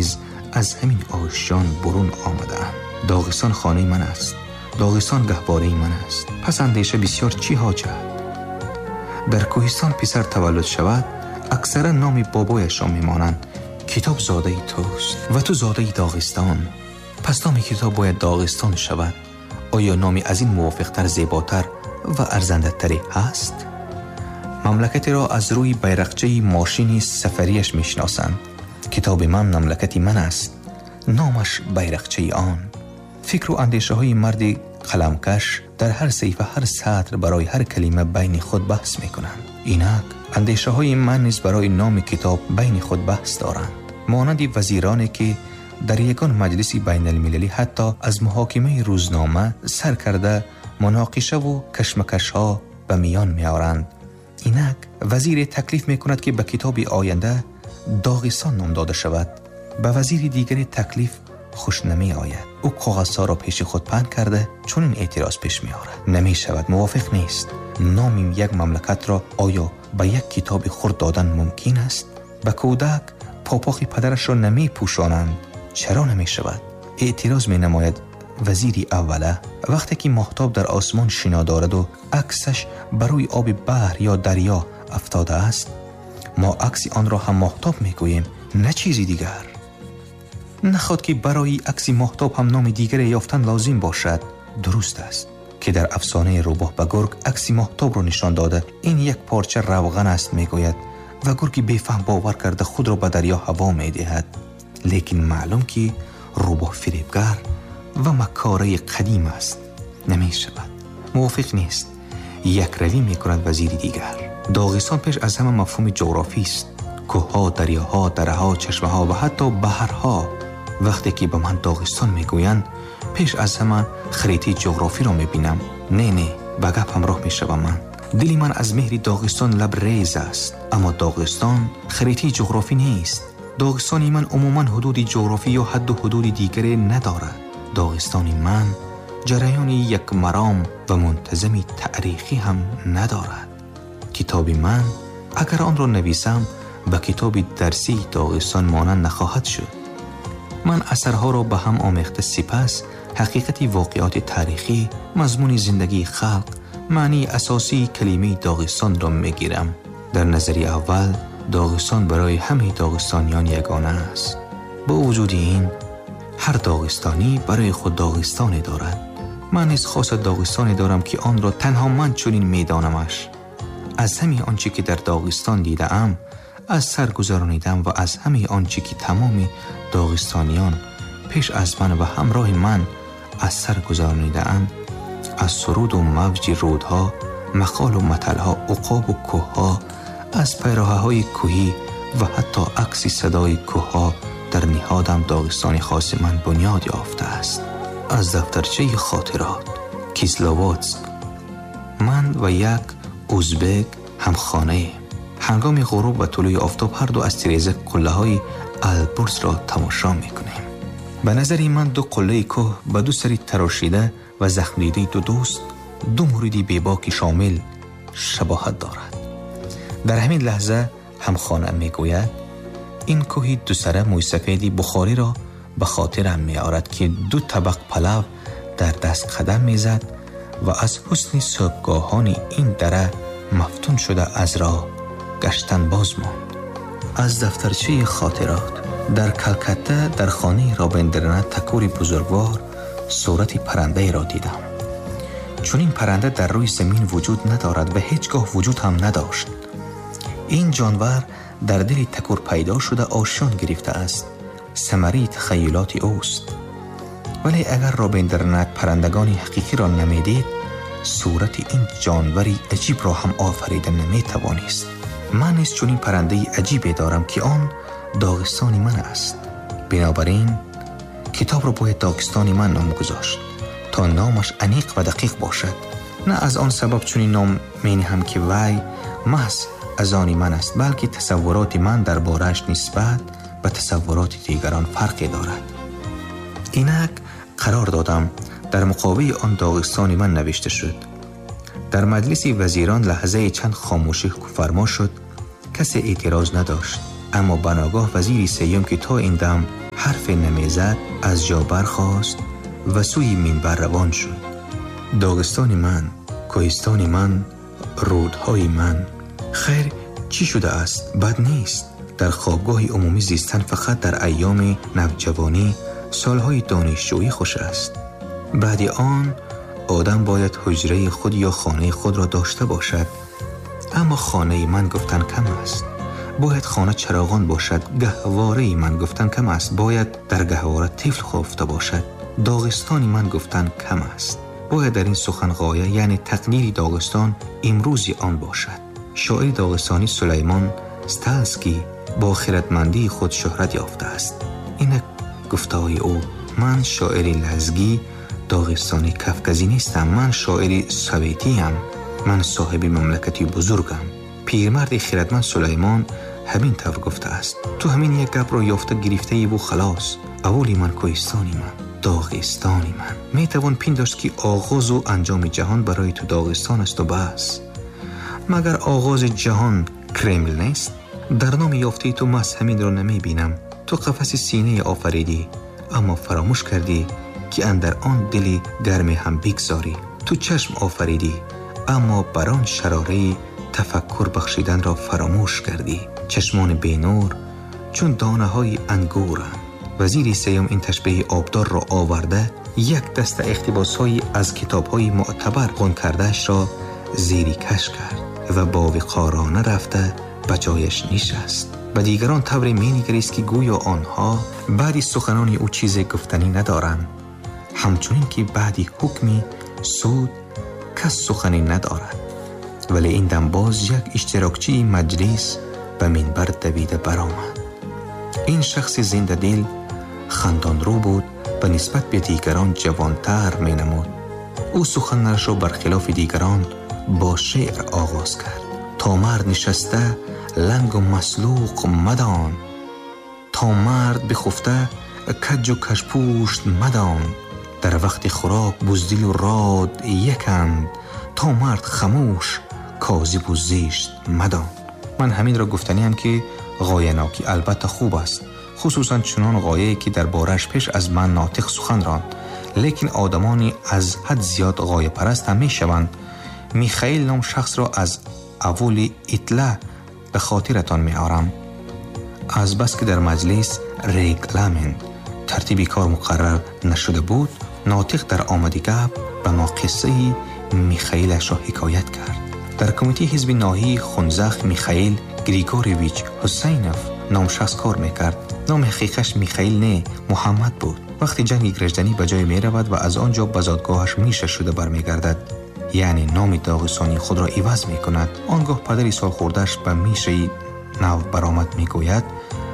نیز از همین آشیان برون آمده‌ام. داغستان خانه من است، داغستان گهواره من است. پس اندیشه بسیار چی حاجت؟ در کوهستان پسر تولد شود اکثرا نام بابایش را میمانند. کتاب زاده توست و تو زاده داغستان، پس نام کتاب باید داغستان شود. آیا نامی از این موافقتر، زیباتر و ارزنده‌تری هست؟ مملکتی را از روی بیرقچه ماشینی سفریش میشناسند. کتاب من مملکتی من است، نامش بیرقچه آن. فکر و اندیشه های مردی قلمکش در هر صفحه، هر سطر برای هر کلمه بین خود بحث میکنند. اینک اندیشه های من نیز برای نام کتاب بین خود بحث دارند. مانند وزیرانی که در یگان مجلسی بین المللی حتی از محاکمه روزنامه سر کرده مناقشه و کشمکش ها به میان میارند. اینک وزیر تکلیف میکند که به کتاب آینده داغستان نام داده شود. به وزیر دیگری تکلیف خوش نمی آید. او کاغذها را پیش خود پهن کرده چون این اعتراض پیش می آرد. نمی شود، موافق نیست. نام یک مملکت را آیا به یک کتاب خرد دادن ممکن است؟ به کودک پاپاخی پدرش را نمی پوشانند. چرا نمی شود؟ اعتراض می نماید وزیری اوله. وقتی که ماهتاب در آسمان شنا دارد و عکسش بر روی آب بحر یا دریا افتاده است، ما عکس آن را هم ماهتاب می گوییم، نه چیزی دیگر. نخواد که برای عکس ماهتاب هم نام دیگری یافتن لازم باشد. درست است که در افسانه روباه به گرگ عکس ماهتاب را نشان داده این یک پارچه روغن است میگوید و گرگ بیفهم باور کرده خود را به دریا هوا میدهد. لیکن معلوم که روباه فریبگر و مکاره قدیم است. نمی شود، موافق نیست. یک روی میکند وزیری دیگر. داغستان پیش از همه مفهوم جغرافی است. کوه‌ها، دریاها، دره‌ها، چشمه‌ها و حتی بحرها. وقتی که به من داغستان میگویند پیش از همه خریطه جغرافی را میبینم. نه به گپ همراه میشوم. من دلی من از مهر داغستان لبریز است، اما داغستان خریطه جغرافی نیست. داغستانی من عموما حدود جغرافی یا حد و حدود دیگری ندارد. داغستانی من جریانی یک مرام و منتظمی تاریخی هم ندارد. کتابی من اگر آن را نویسم به کتاب درسی داغستان مانند نخواهد شد. من اثرها را به هم آمیخته، سپس حقیقت واقعات تاریخی، مضمون زندگی خلق، معنی اساسی کلمه داغستان را میگیرم. در نظری اول داغستان برای همه داغستانیان یگانه است. با وجود این هر داغستانی برای خود داغستانی دارد. من نیز خاص داغستانی دارم که آن را تنها من چنین میدانمش. از همه آنچه که در داغستان دیدم از سر گذرانیدم و از همه آنچه که تمام داغستانیان پیش از من و همراه من از سر گذرانیدند، از سرود و موج رودها، مقال و متلها، عقاب و کوهها، از پیراهه‌های کوهی و حتی عکس صدای کوهها در نهادم داغستانی خاص من بنیاد یافته است. از دفترچه خاطرات کیسلواتسک. من و یک ازبک همخانه هنگام غروب و طلوع آفتاب هر دو از تیریزه قله‌های البرز را تماشا می‌کنیم. به نظر من دو قله کوه به دو سری تراشیده و زخم دیده دو دوست، دو مورد بیباکی شامل شباهت دارد. در همین لحظه همخانه میگوید این کوه دو سره موی سفیدی بخاری را به خاطرم می‌آورد که دو طبق پلو در دست قدم می‌زد و از حسن صبحگاهان این دره مفتون شده از راه گشتن باز ماند. از دفترچه خاطرات در کلکته در خانه رابندرنات تاگور بزرگوار صورت پرنده را دیدم. چون این پرنده در روی زمین وجود ندارد و هیچگاه وجود هم نداشت. این جانور در دل تاگور پیدا شده آشیان گرفته است. ثمره تخیلات اوست. ولی اگر رابندرنات پرندگانی حقیقی را نمیدید، صورت این جانوری عجیب را هم آفریده نمیتوانست. من نیز چون این پرنده عجیبی دارم که آن داغستانی من است. بنابراین کتاب را باید داغستانی من نام گذاشت تا نامش انیق و دقیق باشد. نه از آن سبب چون این نام مینهم که وی محض از آنی من است، بلکه تصورات من در بارش نسبت به تصورات دیگران فرقی دارد. اینک قرار دادم در مقابل آن داغستانی من نوشته شد. در مجلس وزیران لحظه چند خاموشی فرما شد. کسی اعتراض نداشت، اما بناگاه وزیر سیوم که تا این دم حرف نمیزد از جا برخاست و سوی منبر روان شد. داغستان من، کوهستان من، رودهای من. خیر چی شده است؟ بد نیست. در خوابگاه عمومی زیستن فقط در ایام نوجوانی، سالهای دانشجویی خوش است. بعد آن آدم باید حجره خود یا خانه خود را داشته باشد. اما خانه من گفتن کم است. باید خانه چراغان باشد. گهواره من گفتن کم است. باید در گهواره طفل خفته باشد. داغستانی من گفتن کم است. باید در این سخن غایه یعنی تقدیر داغستان امروزی آن باشد. شاعر داغستانی سلیمان ستالسکی با خردمندی خود شهرت یافته است. این گفته‌های او: من شاعر لزگی داغستانی کفگزی نیستم، من شاعر سویتیم، من صاحب مملکتی بزرگم. پیرمرد خردمند سلیمان همین طور گفته است. تو همین یک گپ را یافته گرفته ای و خلاص. اولی من کوهستانی من، داغستانی من. می توان پنداشت که آغاز و انجام جهان برای تو داغستان است و بس. مگر آغاز جهان کرمل نیست؟ در نام یافته تو محض همین را نمی بینم. تو قفس سینه آفریدی، اما فراموش کردی که اندر آن دلی گرم هم بگذاری. تو چشم آفریدی، اما بر آن شراره تفکر بخشیدن را فراموش کردی. چشمان بینور چون دانه های انگورند. وزیر سیام این تشبیه آبدار را آورده، یک دسته اقتباس های از کتاب های معتبر خون کردهش را زیری کش کرد و با وقارانه رفته به جایش نشست. و دیگران طوری می نگریست که گویا آنها بعدی سخنانی او چیز گفتنی ندارند، همچنین که بعدی حکمی سود کس سخنی ندارد. ولی این دم باز یک اشتراکچی مجلس به منبر دویده برآمد. این شخص زنده دل خندان رو بود و نسبت به دیگران جوانتر می نمود. او سخنش را برخلاف دیگران با شعر آغاز کرد. تا مرد نشسته لنگ و مسلوق مدان، تا مرد بخفته کج و کشپوشت مدان. در وقت خوراک بزدل و راد یکند، تا مرد خموش کاذب و زشت مدان. من همین را گفتنیم که غایه‌ناکی البته خوب است، خصوصا چنان غایه‌ای که در بارش پیش از من ناطق سخن راند. لیکن آدمانی از حد زیاد غایه پرست هم می شوند. میخائیل نام شخص را از اول اطلاع به خاطرتان می آرم. از بس که در مجلس ریگلامن ترتیبی کار مقرر نشده بود، ناطق در آمدگاه به ما قصه میخائیلش را حکایت کرد. در کمیته حزب ناحیه خونزخ میخائیل گریگورویچ حسینوف نام شخص کار میکرد. نام حقیقش میخائیل نه، محمد بود. وقتی جنگ گرجدنی به جای می رود و از آنجا به زادگاهش میشه شده برمیگردد، یعنی نام داغستانی خود را عوض می کند. آنگاه پدری سال خوردهش به میشه نو برآمد می گوید: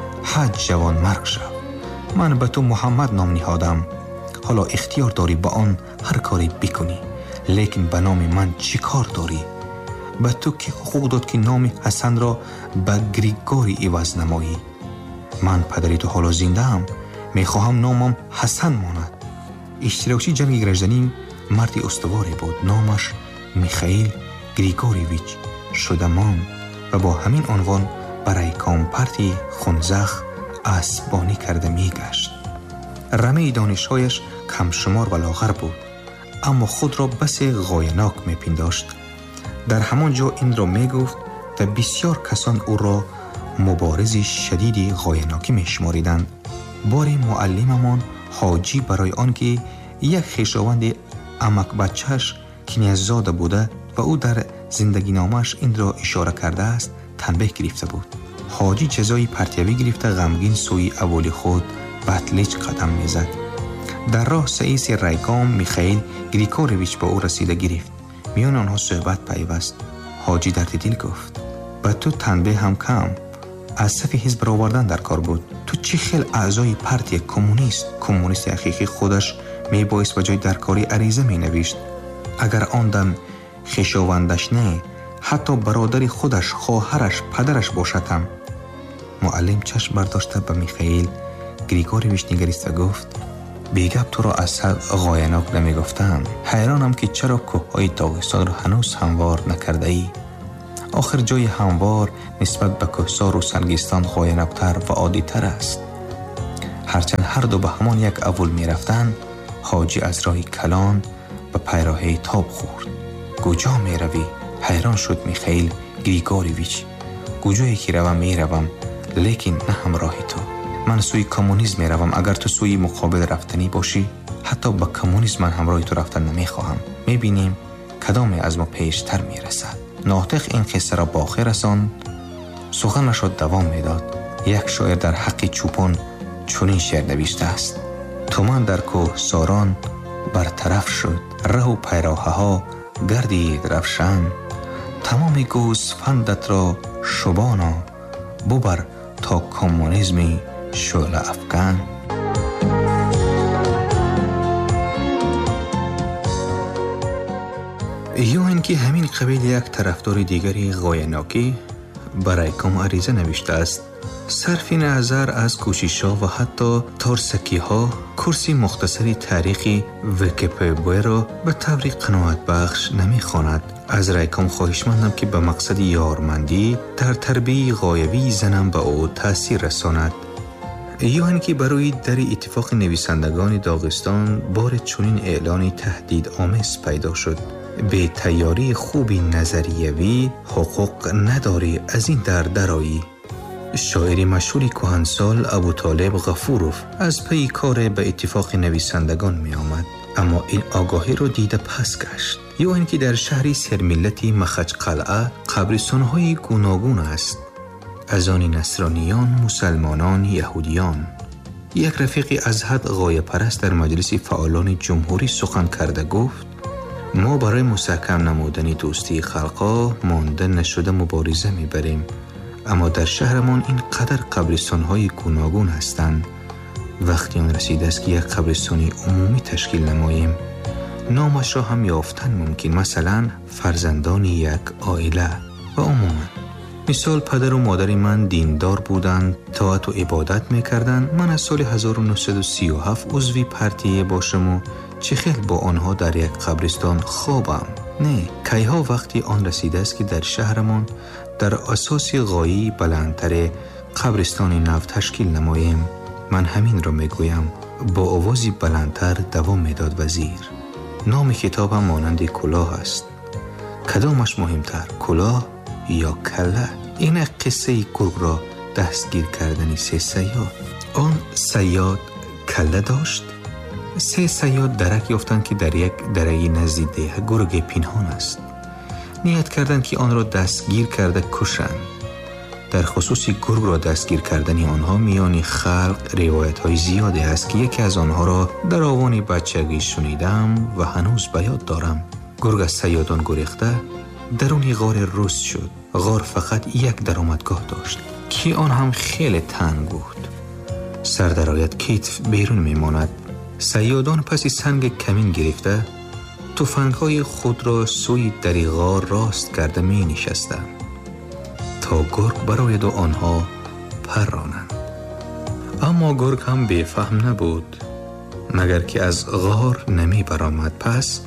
حج جوان مرگ شو، من به تو محمد نام نهادم، حالا اختیار داری با آن هر کاری بکنی، لیکن به نام من چی کار داری؟ به تو که حقوق داد که نام حسن را به گریگوری عوض نمایی؟ من پدری تو حالا زنده ام، می خواهم نامم حسن ماند. اشتراکچی جنگ گرجدنی مردی استواری بود. نامش میخائیل گریگورویچ شده ماند و با همین عنوان برای کامپارتی خونزخ اسبانی کرده میگشت. رمه دانش‌هایش کم شمار و لاغر بود، اما خود را بس غایه‌ناک میپنداشت. در همان جا این را میگفت و بسیار کسان او را مبارز شدیدی غایه‌ناکی میشماریدند. باری معلممان حاجی برای آنکه یک خویشاوند عمک بچهش که نیاززاده بوده و او در زندگی نامش این را اشاره کرده است تنبیه گرفته بود. حاجی جزای پرتیوی گرفته غمگین سوی اولی خود بطلیچ قدم میزد. در راه سئیس ریگام میخائیل گریگورویچ به او رسیده گرفت. میان آنها صحبت پیوست. حاجی در دل گفت: به تو تنبیه هم کم، از صف حزب را آوردن در کار بود. تو چه خیل اعضای پارتی کمونیست حقیقی خودش می بایست به جای درکاری عریضه می نوشت. اگر آن دم خویشاوندش نه، حتی برادر خودش، خواهرش، پدرش باشدم. معلم چشم برداشته به میخائیل گریگورویچ نگریست و گفت: بیگب تو را از حد غایه‌ناک نمی گفتم. حیرانم که چرا کوههای داغستان را هنوز هموار نکرده ای. آخر جای هموار نسبت به کوهسار و سرگستان غایه‌ناکتر و عادی‌تر است. هرچند هر دو به همان یک اول می رفتند، حاجی از راه کلان به پیراهه تاب خورد. کجا می روی؟ حیران شد میخائیل گریگورویچ. کجایی که روم می روم، لیکن نه همراه تو. من سوی کمونیسم می روم. اگر تو سوی مقابل رفتنی باشی، حتی با کمونیسم من همراه تو رفتن نمی خواهم. می بینیم کدام از ما پیشتر می رسد. ناطق این قصه را با آخر رساند. سخنش را دوام می داد. یک شاعر در حق چوپان چنین شعر نوشته است: تومان در کوه ساران برطرف شد، ره و پیراهه ها گردید رفشان. تمام گوسفندت را شبانا، ببر تا کمونیسمی شعله افکن. یا اینکه همین قبیل یک طرفدار دیگری غایاناکی برای کم عریضه نوشته است: صرف نظر از کوشش‌ها و حتی تارسکی‌ها، کرسی مختصری تاریخی ویکی‌پدیا را به طور قناعت بخش نمی‌خواند. از رایکم خواهشمندم که به مقصد یارمندی در تربیت غایوی زنم به او تأثیر رساند. یا اینکه برای در اتفاق نویسندگان داغستان بار چنین اعلان تهدید آمیز پیدا شد: به تیاری خوبی نظریوی حقوق نداری از این درایی. شاعر مشهور کهنسال ابوطالب غفوروف از پی کار به اتفاق نویسندگان می آمد، اما این آگاهی رو دیده پس گشت. یا اینکه در شهری سرملتی مخچ قلعه قبرستان‌های گوناگون است، از آن نصرانیان، مسلمانان، یهودیان. یک رفیق از حد غایه پرست در مجلس فعالان جمهوری سخن کرده گفت: ما برای مستحکم نمودن دوستی خلقا مانده نشده مبارزه میبریم، اما در شهرمان این قدر قبرستان‌های گوناگون هستند. وقتی آن رسیده است که یک قبرستان عمومی تشکیل نماییم، نامش را هم یافتن ممکن، مثلا فرزندان یک عائله. و عموما مثال پدر و مادر من دیندار بودند، طاعت و عبادت میکردند. من از سال 1937 عضوی پرتیه باشم و چه خیلی با آنها در یک قبرستان خوابم. نه، کیها وقتی آن رسیده است که در شهرمان در اساس غایی بلندتر قبرستان نو تشکیل نماییم. من همین را میگویم. با آوازی بلندتر دوام میداد وزیر: نام کتابم مانند کلاه است. کدامش مهمتر، کلاه یا کله؟ این قصه گرگ را دستگیر کردنی 3 صیاد. آن صیاد کله داشت. 3 صیاد درک یافتند که در یک دره نزدیک ده گرگ پنهان است. نیت کردند که آن را دستگیر کرده کشند. در خصوص گرگ را دستگیر کردن آنها میان خلق روایت های زیاده است که یکی از آنها را در آوان بچگی شنیدم و هنوز به یاد دارم. گرگ از صیادان گریخته درون غار رست شد. غار فقط یک درآمدگاه داشت که آن هم خیلی تنگ بود. سر در آید کتف بیرون میماند. صیادان پس سنگ کمین گرفته تفنگ‌های خود را سوی در غار راست کرده می نشستند تا گرگ برای دو آنها پرانند. اما گرگ هم بیفهم نبود، مگر که از غار نمی برآمد. پس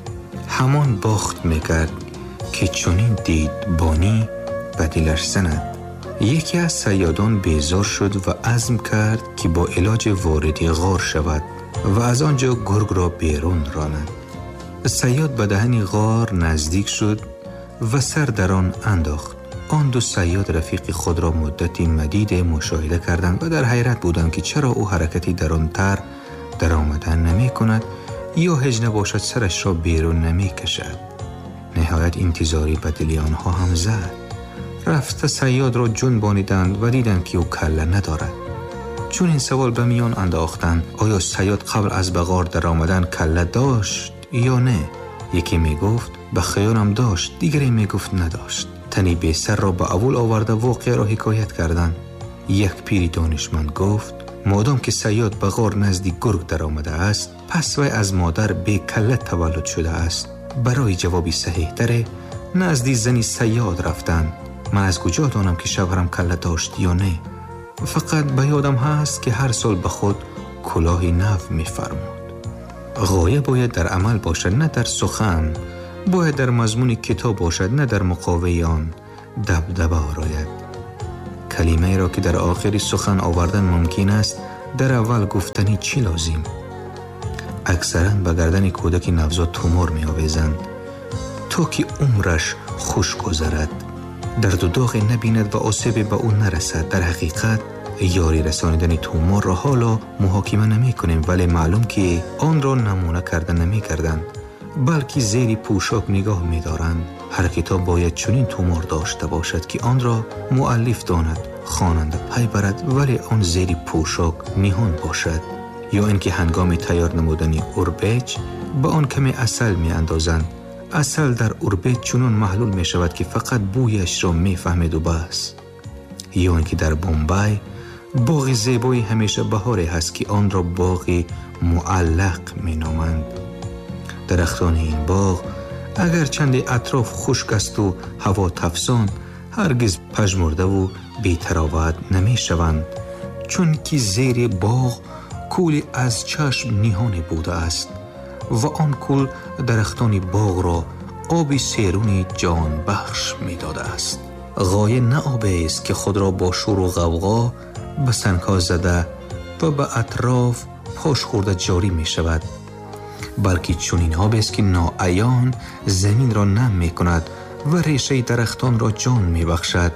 همان باخت میکرد که چنین دید بانی به دلش زند. یکی از صیادان بیزار شد و عزم کرد که با علاج وارد غار شود و از آنجا گرگ را بیرون راند. صیاد به دهن غار نزدیک شد و سر در آن انداخت. آن 2 صیاد رفیق خود را مدتی مدید مشاهده کردند و در حیرت بودند که چرا او حرکتی در آن تر در آمدن نمی کند یا هجنه باشد سرش را بیرون نمی کشد. نهایت انتظاری به دل آنها هم زد. رفته صیاد را جنبانیدند و دیدند که او کله ندارد. چون این سوال به میان انداختند: آیا صیاد قبل از به غار در آمدن کله داشت یا نه؟ یکی می گفت به خیالم داشت، دیگری می گفت نداشت. تنی به سر را به اول آورده واقعه را حکایت کردند. یک پیری دانشمند گفت: مادام که صیاد به غار نزدیک گرگ در آمده است، پس وی از مادر به کله تولد شده است. برای جوابی صحیح تره نزدیک زنی صیاد رفتند. من از کجا دانم که شوهرم کله داشت یا نه؟ فقط به یادم هست که هر سال به خود کلاهی نو می‌فرمود. غایه باید در عمل باشد، نه در سخن. باید در مضمون کتاب باشد، نه در مقابل آن دبدبه آراید. کلمه را که در آخر سخن آوردن ممکن است در اول گفتنی چی لازم؟ اکثرا به گردن کودک نوزاد تومور می آویزند تا که عمرش خوش گذرد، درد و داغ نبیند و آسیب به او نرسد. در حقیقت یاری رسانیدن تومور را حالا محاکمه نمی کنیم، ولی معلوم که آن را نمونه کردن نمی کردند، بلکه زیر پوشاک نگاه می دارند. هر کتاب باید چنین تومور داشته باشد که آن را مؤلف داند، خواننده پی برد، ولی آن زیر پوشاک نهان باشد. یا اینکه هنگام تیار نمودن اوربیج به آن کمی عسل می اندازند. عسل در اوربیج چنان محلول می شود که فقط بویش را می فهمید و بس. یا اینکه در بمبئی باغ زیبایی همیشه بهاری هست که آن را باغ معلق می نامند. درختان این باغ اگر چند اطراف خشک است و هوا تفسان، هرگز پژمرده و بی تراوت نمی شوند، چون که زیر باغ کولی از چشم نهانی بوده است و آن کل درختان باغ را آب سیرونی جان بخش می داده است. غایه نه آبی است که خود را با شور و غوغا به سنگ‌ها زده و به اطراف پاش خورده جاری می شود، بلکه چنین آبی است که ناعیان زمین را نم می کند و ریشه درختان را جان می بخشد.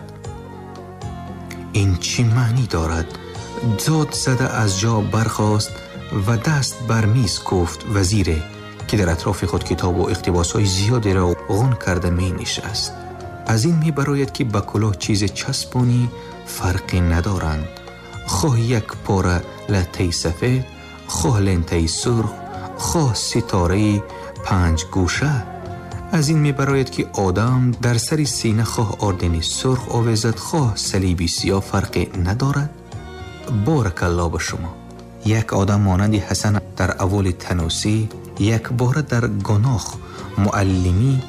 این چی معنی دارد؟ داد زده از جا برخاست و دست بر میز کوفت وزیره که در اطراف خود کتاب و اقتباس‌های زیادی را غون کرده می نشست. از این می براید که به کلاه چیز چسبانی فرقی ندارند، خواه یک پاره لطه سفید، خواه لنته سرخ، خواه ستاره 5 گوشه. از این می براید که آدم در سر سینه خواه آردن سرخ آویزد، خواه صلیبی سیاه فرقی ندارد. بارک الله به شما. یک آدم مانند حسن در اول تنوسی، یک بار در گناخ معلمی،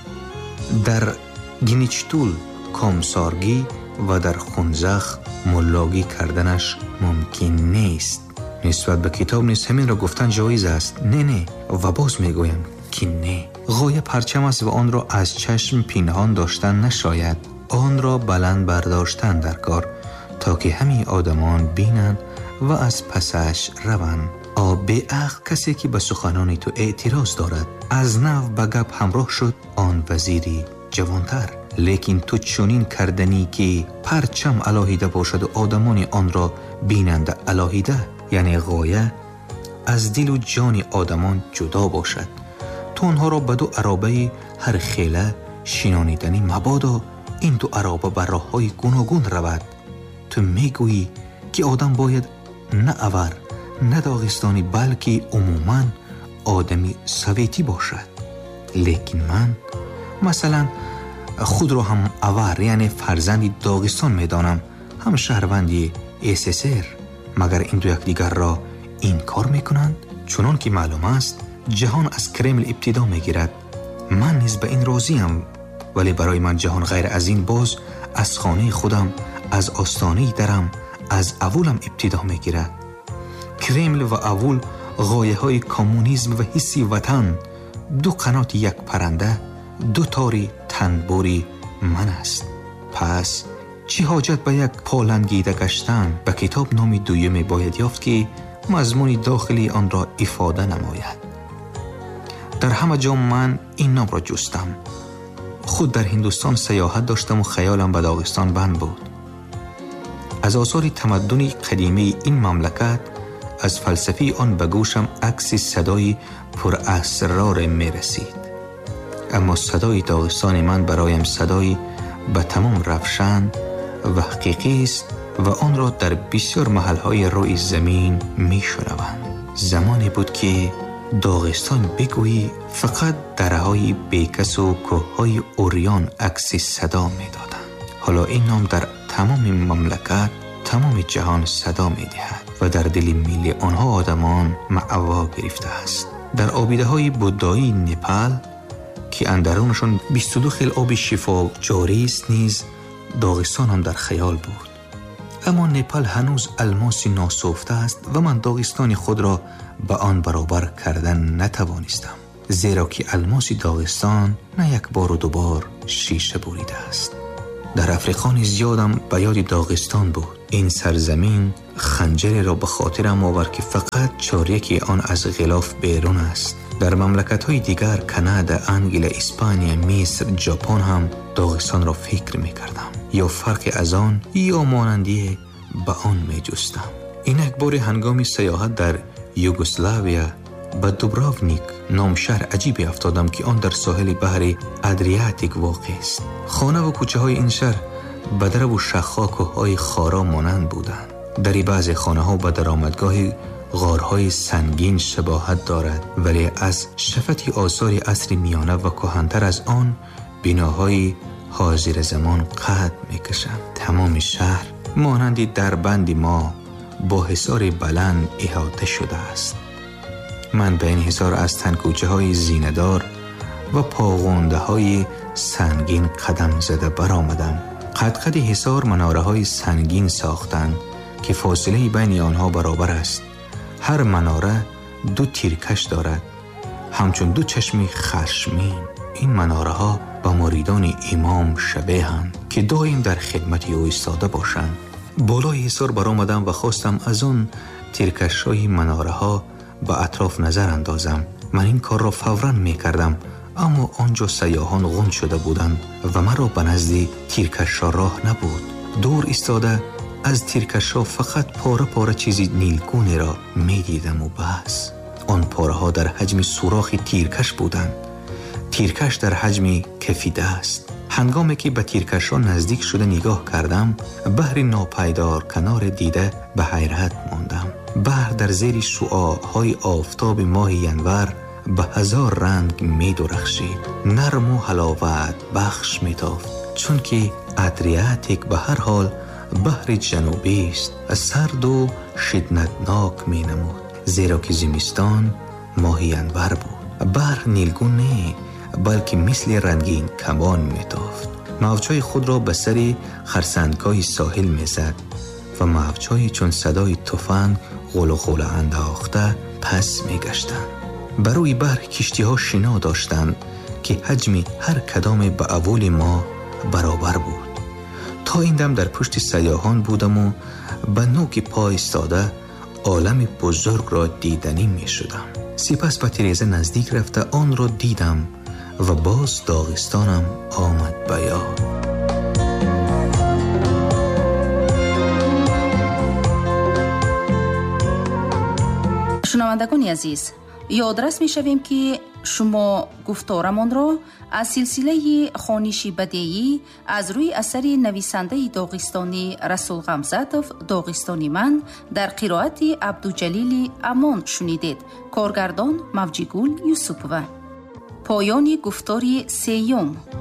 در گینیچتول کامسارگی و در خونزخ ملاگی کردنش ممکن نیست. نسبت به کتاب نیست همین را گفتن جایز است؟ نه و باز میگویم که نه. غایه پرچم است و آن را از چشم پنهان داشتن نشاید، آن را بلند برداشتن در کار تا که همه آدمان بینند و از پسش روند. به عقل کسی که به سخنان تو اعتراض دارد از نو به گپ همراه شد، آن وزیری جوانتر. لیکن تو چنین کردنی که پرچم علاهیده باشد و آدمان آن را بینند علاهیده، یعنی غایه از دل و جان آدمان جدا باشد. تو آنها را به 2 عرابه هر خیله شینانیدنی مبادا این 2 عرابه بر راه‌های گوناگون رود. تو میگویی که آدم باید نه اور نه داغستانی بلکه عموماً آدمی سویتی باشد. لیکن من مثلا خود را هم اور یعنی فرزندی داغستان میدانم، هم شهروندی SSR. مگر این 2 یکدیگر را این کار میکنند؟ چنان که معلوم است جهان از کرمل ابتدا میگیرد. من نیز به این راضیم، ولی برای من جهان غیر از این باز از خانه خودم، از آستانه درم، از اولم ابتدا میگیرد. کرمل و اول غایه های کمونیسم و حسی وطن، 2 قنات یک پرنده، 2 تاری تنبوری من است. پس چی حاجت به یک پالنگیده گشتن؟ به کتاب نام دویمی باید یافت که مضمون داخلی آن را افاده نماید. در همه جا من این نام را جستم. خود در هندوستان سیاحت داشتم و خیالم به داغستان بند بود. از آثار تمدن قدیمی این مملکت، از فلسفی آن به گوشم عکس صدای پر اسرار می رسید. اما صدای داغستان من برایم صدای به تمام روشن و حقیقی است و آن را در بسیار محلهای روی زمین می شنوم. زمانی بود که داغستان بگویی فقط درهای بیکس و کوههای اوریان عکس صدا می دادند. حالا این نام در تمام مملکت، تمام جهان صدا می دهد و در دل میل آنها آدمان معوا گرفته است. در آبیده های بودایی نپال که اندرونشان 22 خیل آب شفا جاری است نیز داغستان هم در خیال بود. اما نپال هنوز الماس ناسفته است و من داغستان خود را به آن برابر کردن نتوانستم، زیرا که الماس داغستان نه یک بار و 2 بار شیشه بریده است. در افریقان زیادم به یاد داغستان بود. این سرزمین خنجری را به خاطرم آورد که فقط چاریکی آن از غلاف بیرون است. در مملکت‌های دیگر کانادا، انگلیس، اسپانیا، مصر، ژاپن هم داغستان را فکر می‌کردم. یا فرق از آن یا مانندی به آن می‌جستم. اینک بار هنگام سیاحت در یوگسلاویا به دوبراونیک نام شهر عجیبی افتادم که آن در ساحل بحر ادریاتیک واقع است. خانه و کوچه های این شهر به درب و شخاک و های خارا مانند بودند. در بعض خانه ها به درآمدگاه غارهای سنگین شباهت دارد، ولی از شفت آثار عصر میانه و کهن‌تر از آن بناهای حاضر زمان قد می‌کشند. تمام شهر مانندی دربند ما با حصار بلند احاطه شده است. من به این حصار از تنگوچه های زینه‌دار و پاغونده های سنگین قدم زده برآمدم. قد حصار مناره های سنگین ساختند که فاصله بین آنها برابر است. هر مناره 2 تیرکش دارد، همچون 2 چشم خشمین. این مناره ها با مریدان امام شبیه‌اند که دائم در خدمت او ایستاده باشند. بالای حصار برآمدم و خواستم از آن تیرکش های مناره ها به اطراف نظر اندازم. من این کار را فوراً می کردم، اما آنجا سیاحان غنج شده بودند و مرا به نزد تیرکش راه نبود. دور ایستاده از تیرکش فقط پاره پاره چیزی نیلگونی را می دیدم و بس. آن پاره ها در حجم سوراخ تیرکش بودند. تیرکش در حجم کفی دست. هنگامی که به تیرکش را نزدیک شده نگاه کردم، بحر ناپایدار کنار دیده به حیرت ماندم. بحر در زیر شعاعهای آفتاب ماه ینور به 1000 رنگ می درخشید. نرم و حلاوت بخش می تافت، چون که ادریاتیک به هر حال بحر جنوبی است. سرد و شدتناک می نمود، زیرا که زمستان ماه ینور بود. بحر نیلگون نه، بلکه مثل رنگین کمان می تافت. موجهای خود را به سر خرسندگاه ساحل می زد و موجهای چون صدای تفنگ غل و غل انداخته پس می گشتند. بروی بحر کشتی ها شنا داشتند که حجم هر کدام به اول ما برابر بود. تا این دم در پشت سیاحان بودم و به نوک پای ایستاده عالم بزرگ را دیدنی می شدم. سپس به تیریزه نزدیک رفته آن را دیدم و باز داغستانم آمد به یاد. شنوندگان عزیز، یادرس می شویم که شما گفتارمان را از سلسله خوانشی بدیعی از روی اثر نویسنده داغستانی رسول غمزاتوف داغستانی من در قرائت عبدالجلیل امان شنیدید. کارگردان موجیگل یوسفوه. پایان گفتاری سیوم.